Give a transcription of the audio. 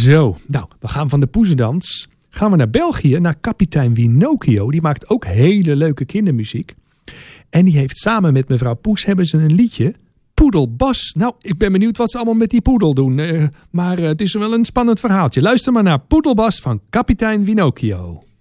Zo, nou, we gaan van de poezendans. Gaan we naar België, naar kapitein Winocchio. Die maakt ook hele leuke kindermuziek. En die heeft samen met mevrouw Poes hebben ze een liedje. Poedelbas. Nou, ik ben benieuwd wat ze allemaal met die poedel doen. Maar het is wel een spannend verhaaltje. Luister maar naar Poedelbas van kapitein Winocchio.